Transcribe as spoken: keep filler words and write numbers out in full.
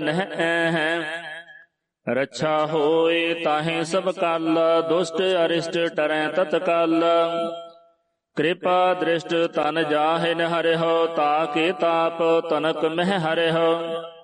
ਨਹਿ ਹੈ। ਰੱਛਾ ਹੋਏ ਤਾਹੇ ਸਭ ਕਲ, ਦੁਸ਼ਟ ਅਰਿਸ਼ਟ ਟਰੈ ਤਤਕਾਲ। ਕਿਰਪਾ ਦ੍ਰਿਸ਼ਟ ਤਨ ਜਾਹਿਨ ਹਰਿਹੁ, ਤਾਕੇ ਤਾਪ ਤਨਕ ਮਹਿ ਹਰਿਹੁ।